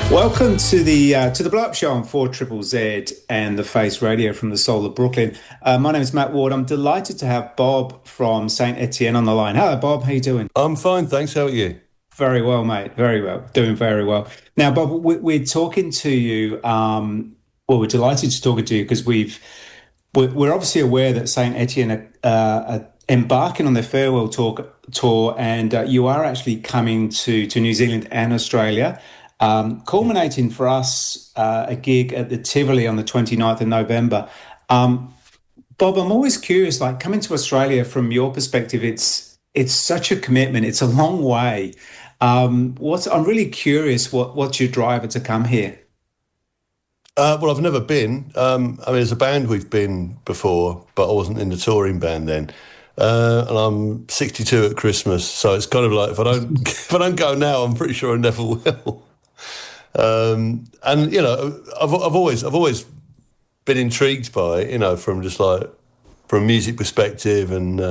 Welcome to the Blow Up Show on 4 Triple Z and the Face Radio from the soul of Brooklyn. My name is Matt Ward. I'm delighted to have Bob from Saint Etienne on the line. Hello, Bob. How you doing? I'm fine, thanks. How are you? Very well, mate. Very well. Doing very well. Now, Bob, we're talking to you. We're delighted to talk to you because we're obviously aware that Saint Etienne are embarking on their farewell tour, and you are actually coming to New Zealand and Australia. Culminating for us a gig at the Tivoli on the 29th of November. Bob, I'm always curious, like coming to Australia from your perspective, it's such a commitment. It's a long way. I'm really curious what's your driver to come here? Well, I've never been. As a band we've been before, but I wasn't in the touring band then. And I'm 62 at Christmas, so it's kind of like if I don't go now, I'm pretty sure I never will. And you know, I've always been intrigued by it, you know, from just like from a music perspective, and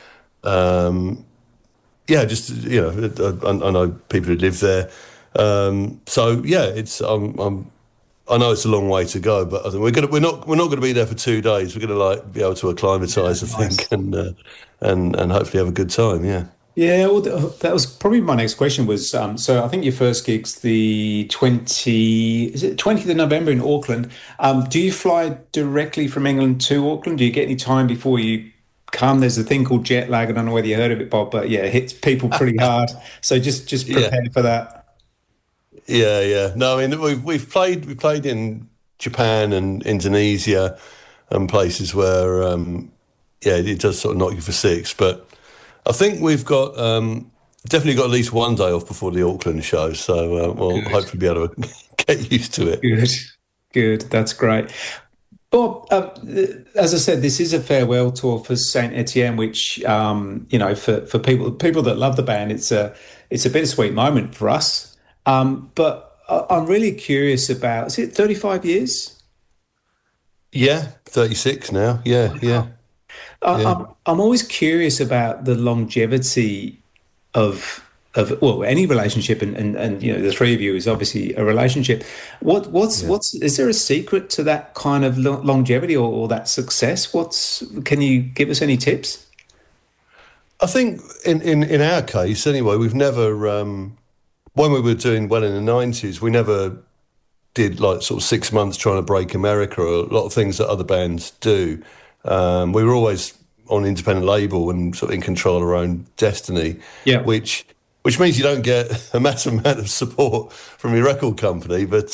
just you know, I know people who live there, so yeah, I know it's a long way to go, but I think we're not going to be there for 2 days. We're going to like be able to acclimatise, I think, and hopefully have a good time. Yeah. Yeah, well, that was probably my next question was, so I think your first gig's the 20th of November in Auckland. Do you fly directly from England to Auckland? Do you get any time before you come? There's a thing called jet lag. I don't know whether you heard of it, Bob, but yeah, it hits people pretty hard. So just prepare for that. Yeah, yeah. No, I mean, we've played in Japan and Indonesia and places where, it does sort of knock you for six, but I think we've got definitely got at least one day off before the Auckland show, so we'll hopefully be able to get used to it. Good. That's great. Bob, as I said, this is a farewell tour for Saint Etienne, which for people that love the band, it's a bittersweet moment for us. But I'm really curious about, is it 35 years? Yeah, 36 now. Yeah, yeah. I'm always curious about the longevity of any relationship, and you know, the three of you is obviously a relationship. Is there a secret to that kind of longevity or that success? Can you give us any tips? I think in our case anyway, we've never when we were doing well in the 90s, we never did like sort of 6 months trying to break America or a lot of things that other bands do. We were always on an independent label and sort of in control of our own destiny, which means you don't get a massive amount of support from your record company, but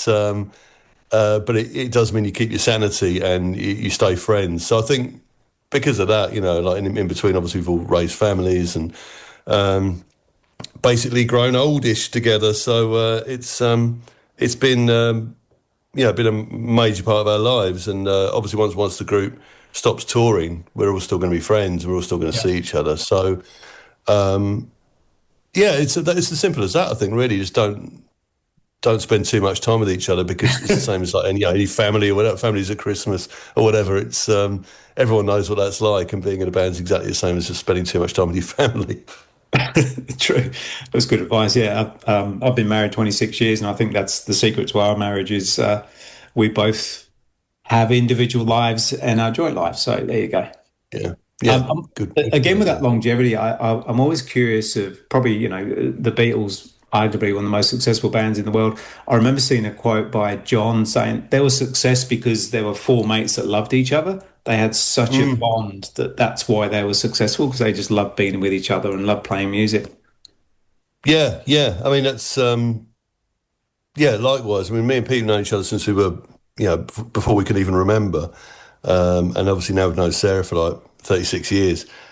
it does mean you keep your sanity and you stay friends. So I think because of that, you know, like in between, obviously we've all raised families and basically grown oldish together. So it's been been a major part of our lives, and obviously once the group stops touring, we're all still going to be friends. We're all still going to see each other. So, it's as simple as that. I think really just don't spend too much time with each other, because it's the same as like any family or whatever. Families at Christmas or whatever. It's everyone knows what that's like, and being in a band is exactly the same as just spending too much time with your family. True, that's good advice. Yeah, I've been married 26 years, and I think that's the secret to our marriage is we both have individual lives and our joint lives. So there you go. Yeah. Yeah. Good. Again, with that longevity, I'm always curious of probably, you know, the Beatles, arguably one of the most successful bands in the world. I remember seeing a quote by John saying there was success because there were four mates that loved each other. They had such a bond that's why they were successful, because they just loved being with each other and loved playing music. Yeah, yeah. I mean, that's likewise. I mean, me and Pete have known each other since we were, before we could even remember. And obviously now we've known Sarah for like 36 years.